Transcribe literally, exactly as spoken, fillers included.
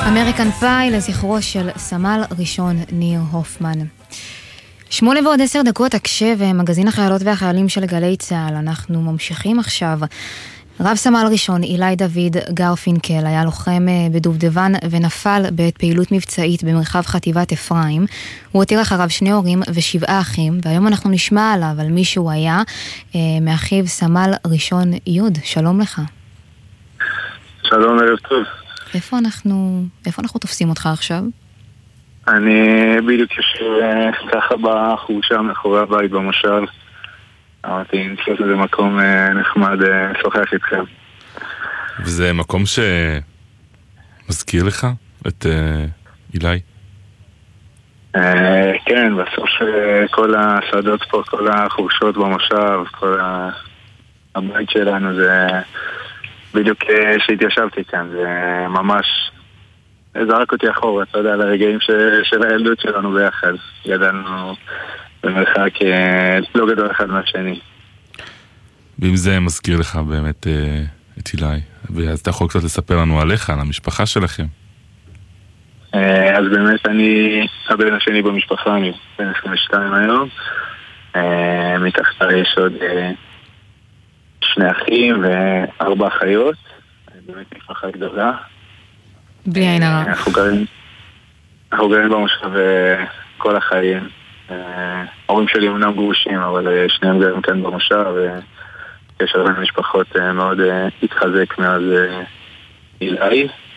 אמריקן פאי לזכרו של סמל ראשון ניר הופמן. שמונה ועוד עשר דקות הקשב, מגזין החיילות והחיילים של גלי צהל. אנחנו ממשיכים עכשיו. רב סמל ראשון אילי דוד גרפינקל היה לוחם בדובדבן ונפל בעת פעילות מבצעית במרחב חטיבת אפרים. הוא הותיר אחריו שני הורים ושבעה אחים, והיום אנחנו נשמע עליו, על מי שהוא היה, מאחיו סמל ראשון יוד. שלום לך. שלום, ערב טוב. איפה אנחנו, איפה אנחנו תופסים אותך עכשיו? אני בדיוק יושב ככה בחורשה מאחורי הבית במושב. אמרתי, נצלט לזה מקום נחמד לשוחח איתכם. וזה מקום שמזכיר לך את אילי? כן, בסוף כל השדות פה, כל החורשות במושב, כל הבית שלנו, זה בדיוק שהתיישבתי כאן, זה ממש זרק אותי אחורה, אתה יודע, לרגעים של הילדות שלנו ביחד. גדלנו במרחק לא גדול אחד מהשני. ואם זה מזכיר לך באמת את אילי, ואז אתה יכול קצת לספר לנו עליך, על המשפחה שלכם. אז באמת אני הבן השני במשפחה, אני בן עשרים ושתיים היום. מתחתיי יש עוד שני אחים וארבע אחיות. באמת משפחה גדולה. בלי עין הרע. אנחנו גרים אנחנו גרים במושב כל החיים. ההורים שלי אמנם גרושים, אבל שניהם גרים כאן במושב, ויש הרבה משפחות מאוד התחזק מאז אילי.